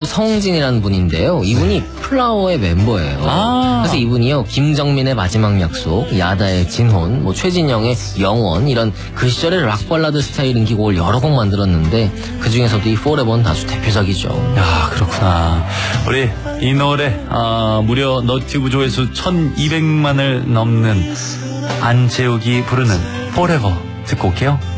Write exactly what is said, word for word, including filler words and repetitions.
정성진이라는 분인데요. 이분이 플라워의 멤버예요. 아. 그래서 이분이요, 김정민의 마지막 약속, 야다의 진혼, 뭐 최진영의 영원, 이런 그 시절의 락 발라드 스타일 인기곡을 여러 곡 만들었는데 그 중에서도 이 Forever는 다수 대표작이죠. 야, 그렇구나. 우리 이 노래 어, 무려 너튜브 조회수 천이백만을 넘는 안재욱이 부르는 Forever 듣고 올게요.